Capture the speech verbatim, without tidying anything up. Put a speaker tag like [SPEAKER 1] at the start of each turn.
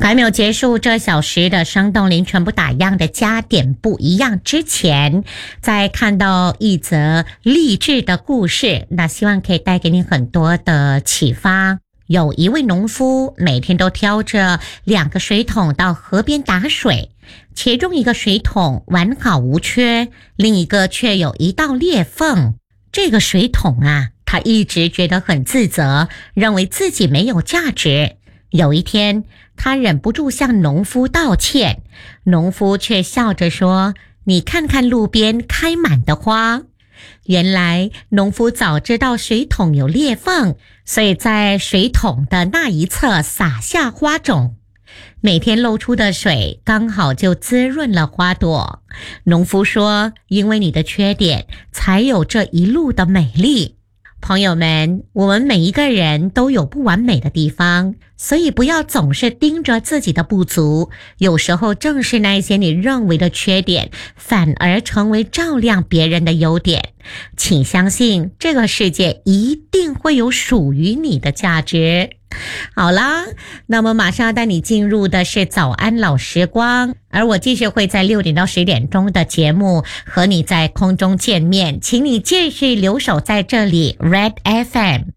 [SPEAKER 1] 还没有结束这小时的生动零全部打样的加点不一样之前，在看到一则励志的故事，那希望可以带给你很多的启发。有一位农夫每天都挑着两个水桶到河边打水，其中一个水桶完好无缺，另一个却有一道裂缝。这个水桶啊，他一直觉得很自责，认为自己没有价值。有一天，他忍不住向农夫道歉，农夫却笑着说：“你看看路边开满的花。”原来农夫早知道水桶有裂缝，所以在水桶的那一侧撒下花种，每天漏出的水刚好就滋润了花朵。农夫说：“因为你的缺点，才有这一路的美丽。”朋友们，我们每一个人都有不完美的地方，所以不要总是盯着自己的不足，有时候正是那些你认为的缺点，反而成为照亮别人的优点。请相信，这个世界一定会有属于你的价值。好啦，那么马上要带你进入的是早安老时光，而我继续会在六点到十点钟的节目和你在空中见面，请你继续留守在这里 Red F M。